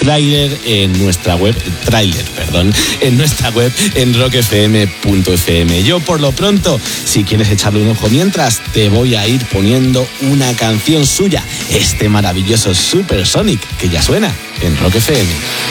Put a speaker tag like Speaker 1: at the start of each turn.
Speaker 1: tráiler en nuestra web, en nuestra web en rockfm.fm. Yo por lo pronto, si quieres echarle un ojo mientras, te voy a ir poniendo una canción suya, este maravilloso Supersonic que ya suena en Rock FM.